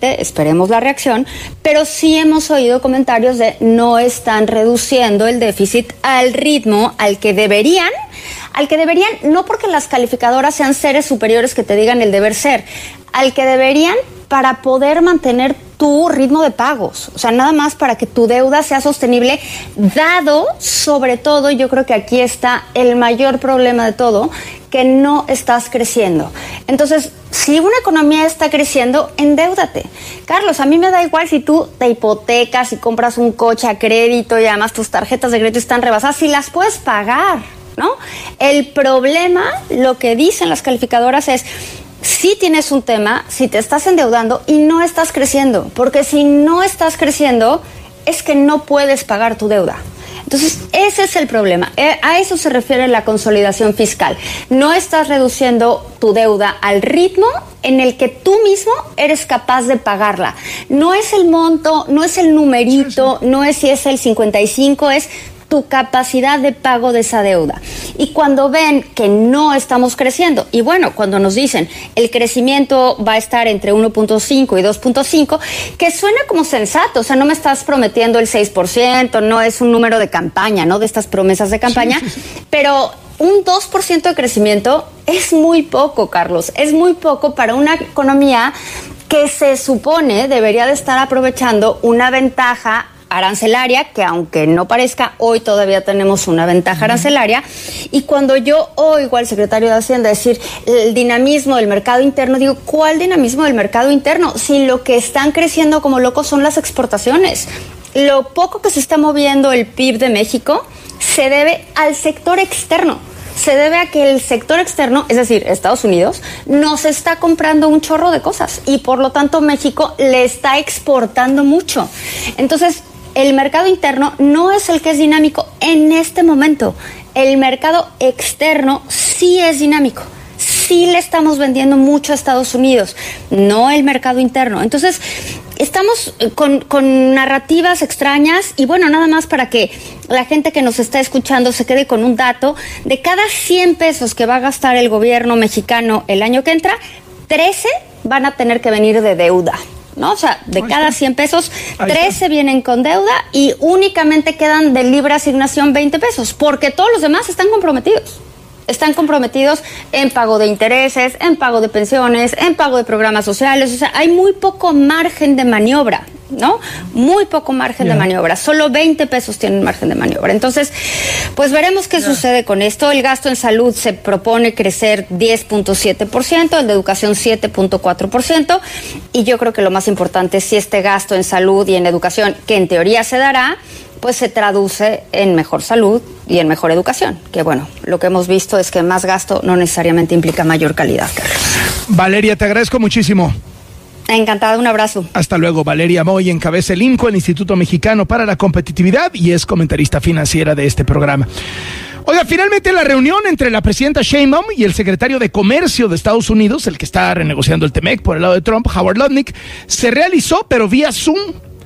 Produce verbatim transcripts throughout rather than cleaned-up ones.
obviamente esperemos la reacción, pero sí hemos oído comentarios de no están reduciendo el déficit al ritmo al que deberían, al que deberían, no porque las calificadoras sean seres superiores que te digan el deber ser, al que deberían para poder mantener tu ritmo de pagos, o sea, nada más para que tu deuda sea sostenible, dado, sobre todo, yo creo que aquí está el mayor problema de todo, que no estás creciendo. Entonces, si una economía está creciendo, endeúdate. Carlos, a mí me da igual si tú te hipotecas y compras un coche a crédito y además tus tarjetas de crédito están rebasadas, si las puedes pagar, ¿no? El problema, lo que dicen las calificadoras es, si tienes un tema, si te estás endeudando y no estás creciendo, porque si no estás creciendo es que no puedes pagar tu deuda. Entonces, ese es el problema. A eso se refiere la consolidación fiscal. No estás reduciendo tu deuda al ritmo en el que tú mismo eres capaz de pagarla. No es el monto, no es el numerito, no es si es el cincuenta y cinco, es tu capacidad de pago de esa deuda. Y cuando ven que no estamos creciendo, y bueno, cuando nos dicen el crecimiento va a estar entre uno punto cinco y dos punto cinco, que suena como sensato, o sea, no me estás prometiendo el seis por ciento, no es un número de campaña, ¿no? De estas promesas de campaña, sí, sí, sí. Pero un dos por ciento de crecimiento es muy poco, Carlos, es muy poco para una economía que se supone debería de estar aprovechando una ventaja arancelaria, que aunque no parezca, hoy todavía tenemos una ventaja arancelaria, y cuando yo oigo al secretario de Hacienda decir el dinamismo del mercado interno, digo, ¿cuál dinamismo del mercado interno? Si lo que están creciendo como locos son las exportaciones. Lo poco que se está moviendo el P I B de México se debe al sector externo. Se debe a que el sector externo, es decir, Estados Unidos, nos está comprando un chorro de cosas y por lo tanto México le está exportando mucho. Entonces, el mercado interno no es el que es dinámico en este momento. El mercado externo sí es dinámico. Sí le estamos vendiendo mucho a Estados Unidos, no el mercado interno. Entonces, estamos con, con narrativas extrañas y bueno, nada más para que la gente que nos está escuchando se quede con un dato. De cada cien pesos que va a gastar el gobierno mexicano el año que entra, trece van a tener que venir de deuda, ¿no? O sea, de cada cien pesos, trece vienen con deuda y únicamente quedan de libre asignación veinte pesos, porque todos los demás están comprometidos. Están comprometidos en pago de intereses, en pago de pensiones, en pago de programas sociales. O sea, hay muy poco margen de maniobra, ¿no? Muy poco margen yeah. de maniobra. Solo veinte pesos tienen margen de maniobra. Entonces, pues veremos qué yeah. sucede con esto. El gasto en salud se propone crecer diez punto siete por ciento, el de educación siete punto cuatro por ciento. Y yo creo que lo más importante es si este gasto en salud y en educación, que en teoría se dará, pues se traduce en mejor salud y en mejor educación. Que bueno, lo que hemos visto es que más gasto no necesariamente implica mayor calidad, Carlos. Valeria, te agradezco muchísimo. Encantada, un abrazo. Hasta luego. Valeria Moy encabeza el INCO, el Instituto Mexicano para la Competitividad, y es comentarista financiera de este programa. Oiga, finalmente la reunión entre la presidenta Sheinbaum y el secretario de Comercio de Estados Unidos, el que está renegociando el T-M E C por el lado de Trump, Howard Lutnick, se realizó, pero vía Zoom.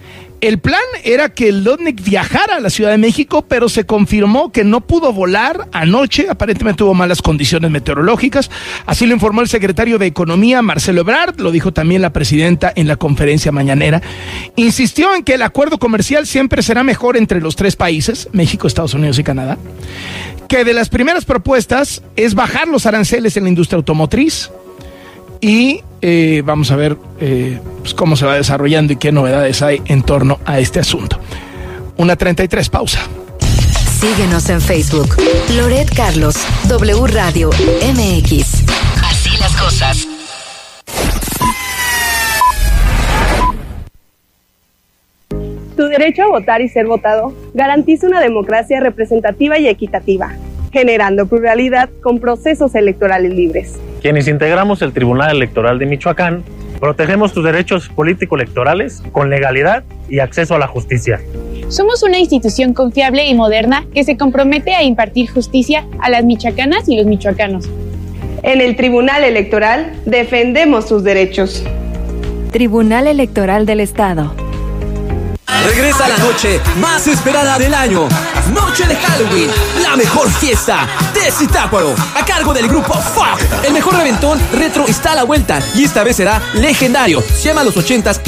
El plan era que Lutnick viajara a la Ciudad de México, pero se confirmó que no pudo volar anoche. Aparentemente hubo malas condiciones meteorológicas. Así lo informó el secretario de Economía, Marcelo Ebrard. Lo dijo también la presidenta en la conferencia mañanera. Insistió en que el acuerdo comercial siempre será mejor entre los tres países, México, Estados Unidos y Canadá. Que de las primeras propuestas es bajar los aranceles en la industria automotriz. Y eh, vamos a ver eh, pues cómo se va desarrollando y qué novedades hay en torno a este asunto. Una treinta y tres, pausa. Síguenos en Facebook. Loret Carlos, W Radio M X. Así las cosas. Tu derecho a votar y ser votado garantiza una democracia representativa y equitativa, generando pluralidad con procesos electorales libres. Quienes integramos el Tribunal Electoral de Michoacán, protegemos tus derechos político-electorales con legalidad y acceso a la justicia. Somos una institución confiable y moderna que se compromete a impartir justicia a las michoacanas y los michoacanos. En el Tribunal Electoral defendemos tus derechos. Tribunal Electoral del Estado. Regresa la noche más esperada del año. Noche de Halloween, la mejor fiesta de Zitácuaro, a cargo del grupo Fuck. El mejor reventón retro está a la vuelta y esta vez será legendario. Se llama Los Ochentas